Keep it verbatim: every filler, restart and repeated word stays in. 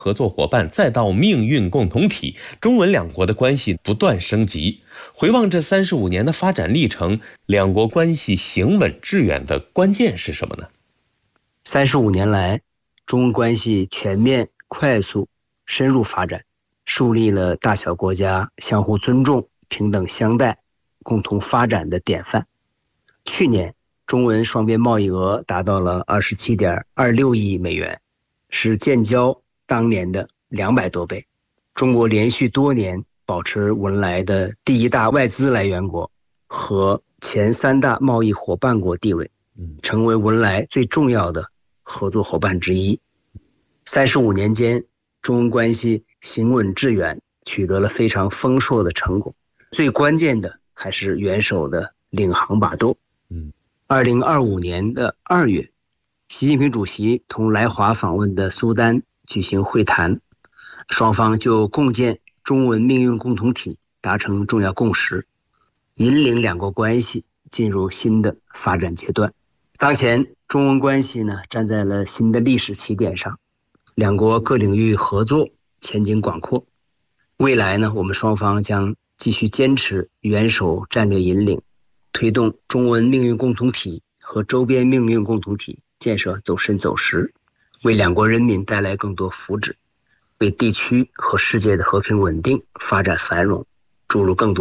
合作伙伴再到命运共同体，中文两国的关系不断升级。回望这三十五年的发展历程，两国关系行稳致远的关键是什么呢？ 三十五年来，中文关系全面、快速、深入发展，树立了大小国家相互尊重、平等相待、共同发展的典范。去年，中文双边贸易额达到了 二十七点二六亿美元，是建交当年的两百多倍。中国连续多年保持文莱的第一大外资来源国和前三大贸易伙伴国地位，成为文莱最重要的合作伙伴之一。三十五年间，中文关系行稳致远，取得了非常丰硕的成果。最关键的还是元首的领航把舵。二零二五年的二月，习近平主席同来华访问的苏丹举行会谈，双方就共建中文命运共同体达成重要共识，引领两国关系进入新的发展阶段。当前中文关系呢，站在了新的历史起点上，两国各领域合作前景广阔。未来呢，我们双方将继续坚持元首战略引领，推动中文命运共同体和周边命运共同体建设走深走实，为两国人民带来更多福祉，为地区和世界的和平稳定、发展繁荣注入更多